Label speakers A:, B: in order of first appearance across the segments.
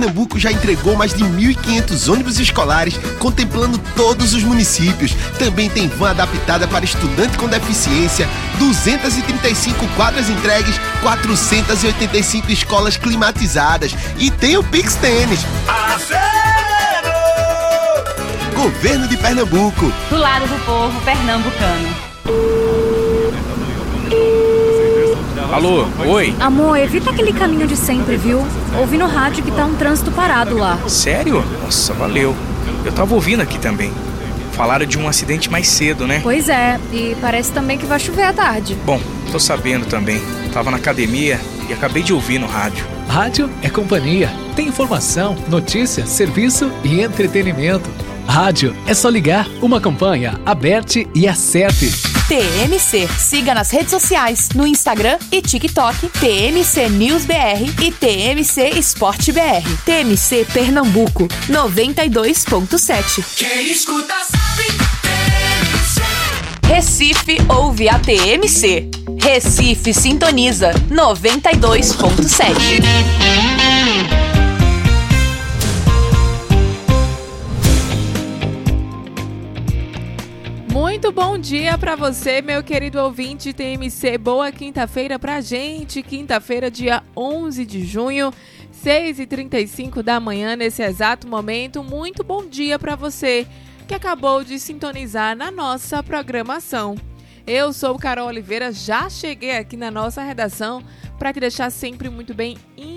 A: Pernambuco já entregou mais de 1.500 ônibus escolares, contemplando todos os municípios. Também tem van adaptada para estudante com deficiência, 235 quadras entregues, 485 escolas climatizadas e tem o Pix Tênis. Governo de Pernambuco.
B: Do lado do povo pernambucano.
C: Alô, oi?
D: Amor, evita aquele caminho de sempre, viu? Ouvi no rádio que tá um trânsito parado lá.
C: Sério? Nossa, valeu. Eu tava ouvindo aqui também. Falaram de um acidente mais cedo, né?
D: Pois é, e parece também que vai chover à tarde.
C: Bom, tô sabendo também. Tava na academia e acabei de ouvir no rádio.
E: Rádio é companhia. Tem informação, notícia, serviço e entretenimento. Rádio é só ligar. Uma campanha, aberte e acerte.
F: TMC. Siga nas redes sociais, no Instagram e TikTok, TMC News BR e TMC Esporte BR. TMC Pernambuco, 92.7.
G: Quem escuta sabe TMC.
F: Recife ouve a TMC. Recife sintoniza, 92.7.
H: Muito bom dia para você, meu querido ouvinte TMC. Boa quinta-feira pra gente. Quinta-feira, dia 11 de junho, 6h35 da manhã, nesse exato momento. Muito bom dia para você que acabou de sintonizar na nossa programação. Eu sou Carol Oliveira, já cheguei aqui na nossa redação para te deixar sempre muito bem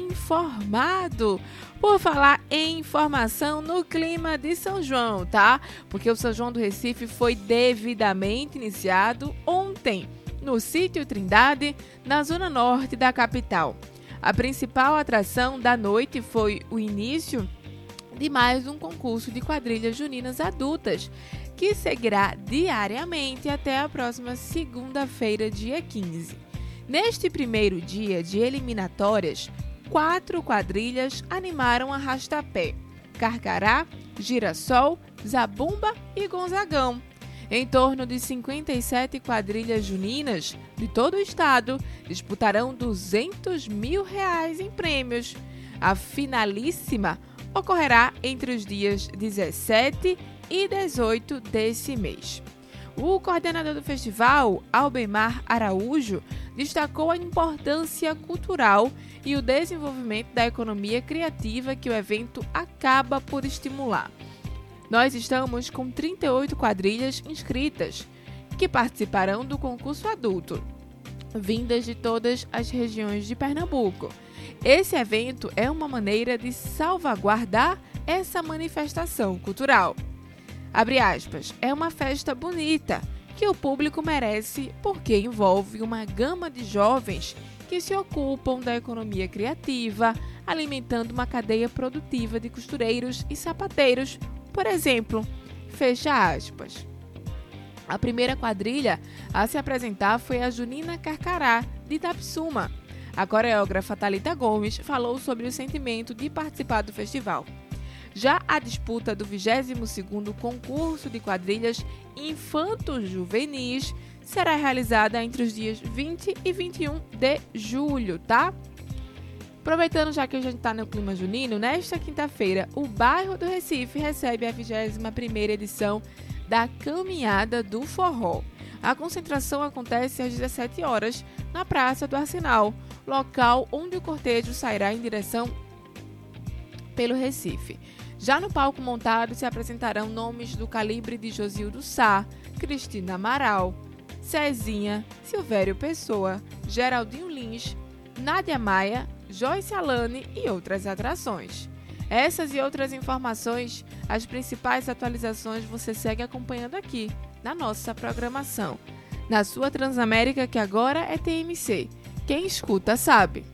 H: informado. Por falar em informação no clima de São João, tá? Porque o São João do Recife foi devidamente iniciado ontem, no Sítio Trindade, na zona norte da capital. A principal atração da noite foi o início de mais um concurso de quadrilhas juninas adultas, que seguirá diariamente até a próxima segunda-feira, dia 15. Neste primeiro dia de eliminatórias, 4 quadrilhas animaram Arrastapé, Carcará, Girassol, Zabumba e Gonzagão. Em torno de 57 quadrilhas juninas de todo o estado disputarão R$200 mil em prêmios. A finalíssima ocorrerá entre os dias 17 e 18 desse mês. O coordenador do festival, Albemar Araújo, destacou a importância cultural e o desenvolvimento da economia criativa que o evento acaba por estimular. Nós estamos com 38 quadrilhas inscritas, que participarão do concurso adulto, vindas de todas as regiões de Pernambuco. Esse evento é uma maneira de salvaguardar essa manifestação cultural. Abre aspas, é uma festa bonita, que o público merece porque envolve uma gama de jovens que se ocupam da economia criativa, alimentando uma cadeia produtiva de costureiros e sapateiros, por exemplo, fecha aspas. A primeira quadrilha a se apresentar foi a Junina Carcará, de Itapsuma. A coreógrafa Thalita Gomes falou sobre o sentimento de participar do festival. Já a disputa do 22º concurso de quadrilhas infanto-juvenis será realizada entre os dias 20 e 21 de julho, tá? Aproveitando já que a gente está no clima junino, nesta quinta-feira, o bairro do Recife recebe a 21ª edição da Caminhada do Forró. A concentração acontece às 17 horas na Praça do Arsenal, local onde o cortejo sairá em direção pelo Recife. Já no palco montado se apresentarão nomes do calibre de Josildo Sá, Cristina Amaral, Cezinha, Silvério Pessoa, Geraldinho Lins, Nádia Maia, Joyce Alane e outras atrações. Essas e outras informações, as principais atualizações você segue acompanhando aqui na nossa programação. Na sua Transamérica, que agora é TMC. Quem escuta sabe.